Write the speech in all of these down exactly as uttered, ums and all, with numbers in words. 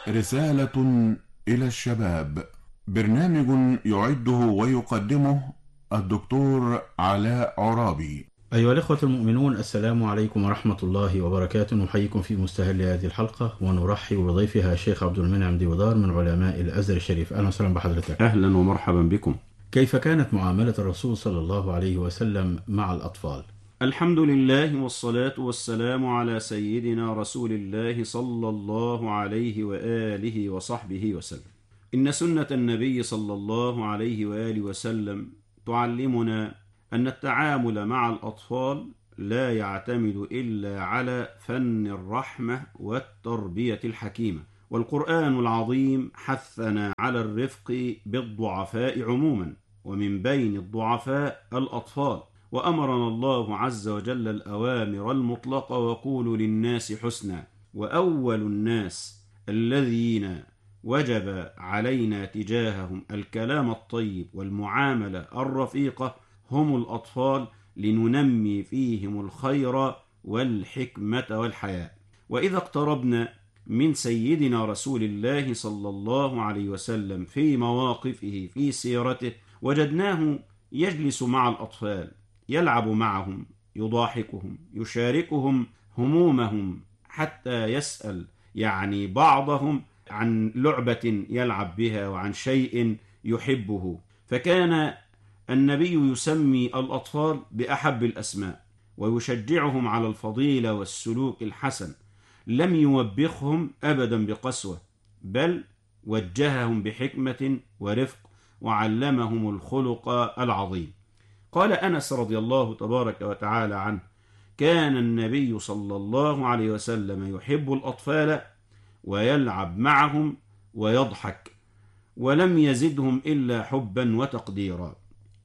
رسالة إلى الشباب. برنامج يعده ويقدمه الدكتور علاء عرابي. أيها الإخوة المؤمنون، السلام عليكم ورحمة الله وبركاته. نحييكم في مستهل هذه الحلقة ونرحب بضيفها الشيخ عبد المنعم ديودار من علماء الأزهر الشريف. أهلا وسهلا بحضرتك. أهلا ومرحبا بكم. كيف كانت معاملة الرسول صلى الله عليه وسلم مع الأطفال؟ الحمد لله والصلاة والسلام على سيدنا رسول الله صلى الله عليه وآله وصحبه وسلم. إن سنة النبي صلى الله عليه وآله وسلم تعلمنا أن التعامل مع الأطفال لا يعتمد إلا على فن الرحمة والتربية الحكيمة، والقرآن العظيم حثنا على الرفق بالضعفاء عموما، ومن بين الضعفاء الأطفال، وأمرنا الله عز وجل الأوامر المطلقة: وقولوا للناس حسنا. وأول الناس الذين وجب علينا تجاههم الكلام الطيب والمعاملة الرفيقة هم الأطفال، لننمي فيهم الخير والحكمة والحياء. وإذا اقتربنا من سيدنا رسول الله صلى الله عليه وسلم في مواقفه في سيرته وجدناه يجلس مع الأطفال، يلعب معهم، يضاحكهم، يشاركهم همومهم، حتى يسأل يعني بعضهم عن لعبة يلعب بها وعن شيء يحبه. فكان النبي يسمي الأطفال بأحب الأسماء ويشجعهم على الفضيلة والسلوك الحسن، لم يوبخهم أبدا بقسوة، بل وجههم بحكمة ورفق وعلمهم الخلق العظيم. قال أنس رضي الله تبارك وتعالى عنه: كان النبي صلى الله عليه وسلم يحب الأطفال ويلعب معهم ويضحك، ولم يزدهم إلا حبا وتقديرا.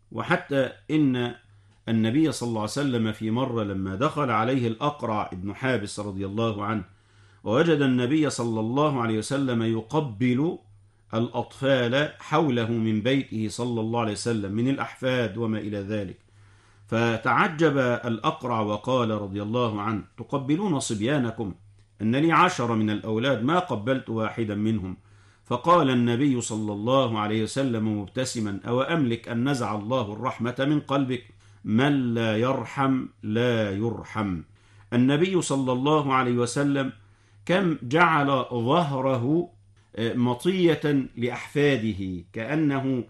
وحتى إن النبي صلى الله عليه وسلم في مرة لما دخل عليه الأقرع ابن حابس رضي الله عنه، ووجد النبي صلى الله عليه وسلم يقبل الأطفال حوله من بيته صلى الله عليه وسلم من الأحفاد وما إلى ذلك، فتعجب الأقرع وقال رضي الله عنه: تقبلون صبيانكم؟ أن لي عشر من الأولاد ما قبلت واحدا منهم. فقال النبي صلى الله عليه وسلم مبتسما: أو أملك أن نزع الله الرحمة من قلبك؟ من لا يرحم لا يرحم. النبي صلى الله عليه وسلم كم جعل ظهره مطية لأحفاده، كأنه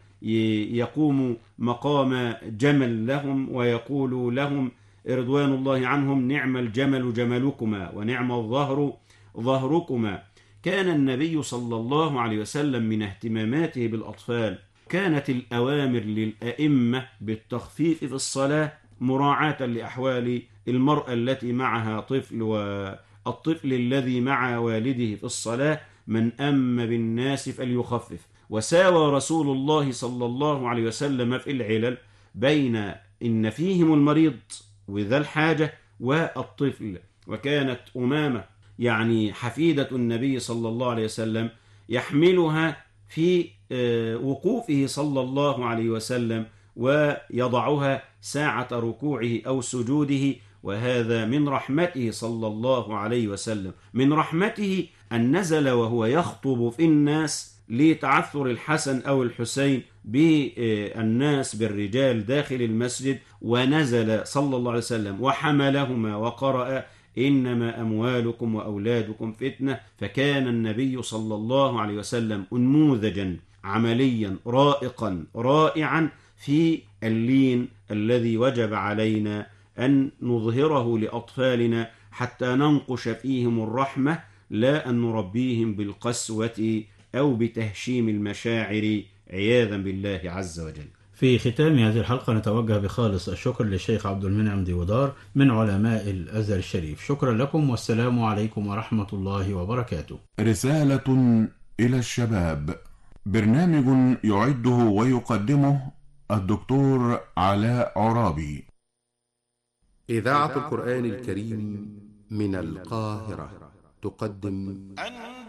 يقوم مقام جمل لهم ويقول لهم رضوان الله عنهم: نعم الجمل جملكما ونعم الظهر ظهركما. كان النبي صلى الله عليه وسلم من اهتماماته بالأطفال كانت الأوامر للأئمة بالتخفيف في الصلاة مراعاة لأحوال المرأة التي معها طفل والطفل الذي مع والده في الصلاة. من أم بالناس فليخفف. وساوى رسول الله صلى الله عليه وسلم في العلل بين إن فيهم المريض وذا الحاجة والطفل. وكانت أمامة يعني حفيدة النبي صلى الله عليه وسلم يحملها في وقوفه صلى الله عليه وسلم ويضعها ساعة ركوعه أو سجوده، وهذا من رحمته صلى الله عليه وسلم. من رحمته أن نزل وهو يخطب في الناس لتعثر الحسن أو الحسين بالناس بالرجال داخل المسجد، ونزل صلى الله عليه وسلم وحملهما وقرأ: إنما أموالكم وأولادكم فتنة. فكان النبي صلى الله عليه وسلم نموذجا عمليا رائقا رائعا في اللين الذي وجب علينا أن نظهره لأطفالنا حتى ننقش فيهم الرحمة، لا أن نربيهم بالقسوة أو بتهشيم المشاعر عياذا بالله عز وجل. في ختام هذه الحلقة نتوجه بخالص الشكر للشيخ عبد المنعم ديودار من علماء الأزهر الشريف. شكرا لكم والسلام عليكم ورحمة الله وبركاته. رسالة إلى الشباب. برنامج يعده ويقدمه الدكتور علاء عرابي. إذاعة القرآن الكريم من القاهرة تقدم